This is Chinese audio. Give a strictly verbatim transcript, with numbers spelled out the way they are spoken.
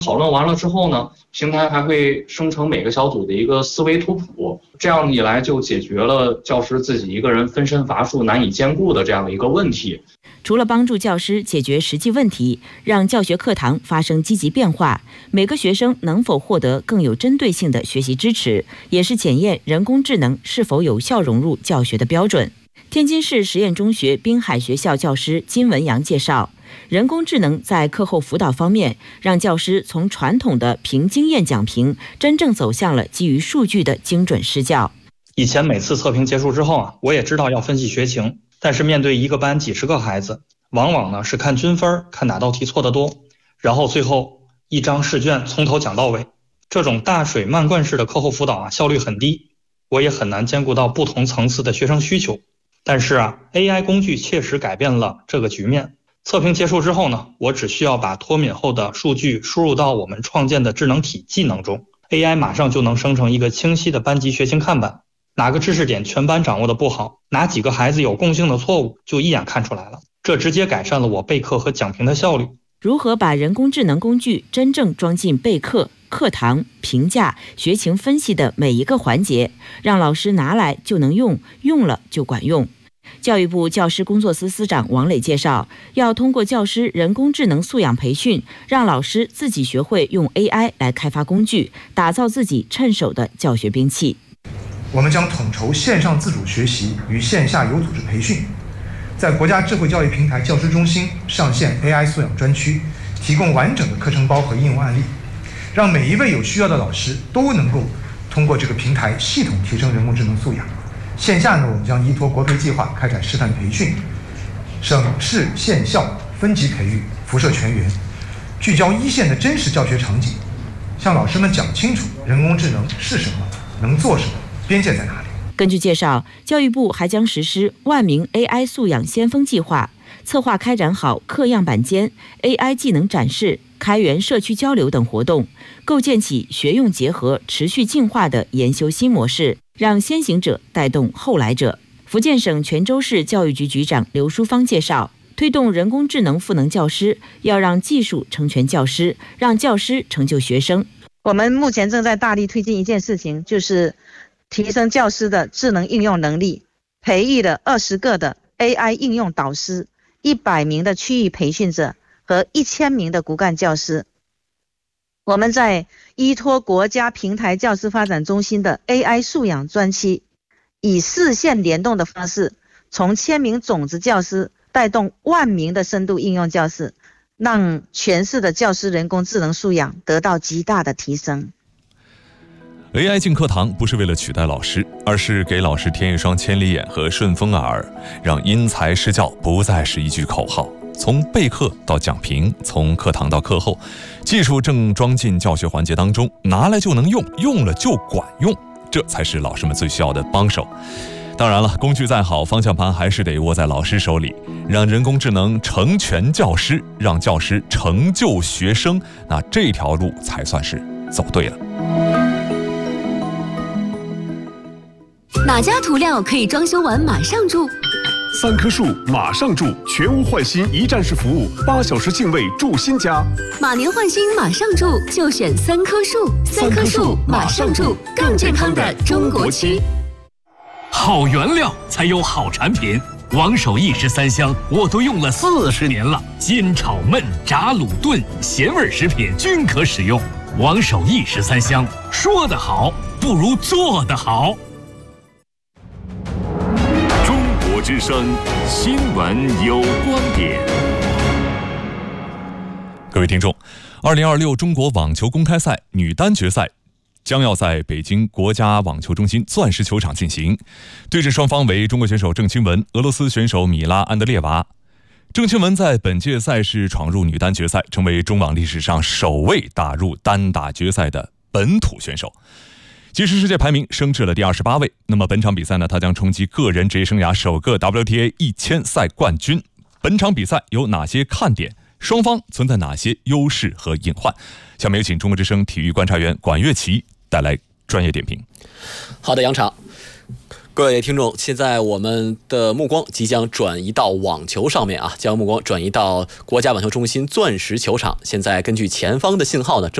讨论完了之后呢，平台还会生成每个小组的一个思维图谱，这样一来就解决了教师自己一个人分身乏术难以兼顾的这样的一个问题。 除了帮助教师解决实际问题，让教学课堂发生积极变化，每个学生能否获得更有针对性的学习支持，也是检验人工智能是否有效融入教学的标准。天津市实验中学滨海学校教师金文阳介绍，人工智能在课后辅导方面，让教师从传统的凭经验讲评，真正走向了基于数据的精准施教。 以前每次测评结束之后啊，我也知道要分析学情，但是面对一个班几十个孩子，往往呢是看均分，看哪道题错得多，然后最后一张试卷从头讲到尾。这种大水漫灌式的课后辅导啊，效率很低，我也很难兼顾到不同层次的学生需求。但是啊 ，A I 工具确实改变了这个局面。测评结束之后呢，我只需要把脱敏后的数据输入到我们创建的智能体技能中， A I 马上就能生成一个清晰的班级学情看板，哪个知识点全班掌握的不好，哪几个孩子有共性的错误，就一眼看出来了。这直接改善了我备课和讲评的效率。 如何把人工智能工具真正装进备课、课堂、评价、学情分析的每一个环节，让老师拿来就能用，用了就管用。教育部教师工作司司长王磊介绍，要通过教师人工智能素养培训，让老师自己学会用 A I 来开发工具，打造自己趁手的教学兵器。 我们将统筹线上自主学习与线下有组织培训，在国家智慧教育平台教师中心上线 A I 素养专区，提供完整的课程包和应用案例，让每一位有需要的老师都能够通过这个平台系统提升人工智能素养。线下呢，我们将依托国培计划开展示范培训，省市县校分级培育，辐射全员，聚焦一线的真实教学场景，向老师们讲清楚人工智能是什么，能做什么，边界在哪里。 根据介绍，教育部还将实施万名 A I 素养先锋计划，策划开展好课样板间、A I 技能展示、开源社区交流等活动，构建起学用结合、持续进化的研修新模式，让先行者带动后来者。福建省泉州市教育局局长刘淑芳介绍，推动人工智能赋能教师，要让技术成全教师，让教师成就学生。 我们目前正在大力推进一件事情，就是提升教师的智能应用能力，培育了二十个的 A I 应用导师，一百名的区域培训者和一千名的骨干教师。我们在依托国家平台教师发展中心的 A I 素养专区，以四线联动的方式，从千名种子教师带动万名的深度应用教师，让全市的教师人工智能素养得到极大的提升。 A I 进课堂不是为了取代老师，而是给老师添一双千里眼和顺风耳，让因材施教不再是一句口号。从备课到讲评，从课堂到课后，技术正装进教学环节当中，拿来就能用，用了就管用，这才是老师们最需要的帮手。当然了，工具再好，方向盘还是得握在老师手里，让人工智能成全教师，让教师成就学生，那这条路才算是走对了。 哪家涂料可以装修完马上住？ 三棵树马上住，全屋换新一站式服务，八小时净位住新家。 马年换新马上住，就选三棵树。三棵树马上住，更健康的中国区。 好原料才有好产品，王守义十三香我都用了四十年了，煎炒焖炸卤炖咸味食品均可使用。王守义十三香，说得好不如做得好。 之声新闻有观点。 各位听众，二零二六中国网球公开赛女单决赛将要在北京国家网球中心钻石球场进行，对阵双方为中国选手郑钦文、俄罗斯选手米拉安德烈娃。郑钦文在本届赛事闯入女单决赛，成为中网历史上首位打入单打决赛的本土选手。即使世界排名升至了第二十八位，那么本场比赛呢，他将冲击个人职业生涯首个 W T A 一千赛冠军。本场比赛有哪些看点？双方存在哪些优势和隐患？下面有请中国之声体育观察员管乐琪带来专业点评。 好的，杨潮。各各位听众，现在我们的目光即将转移到网球上面啊，将目光转移到国家网球中心钻石球场。现在根据前方的信号呢，正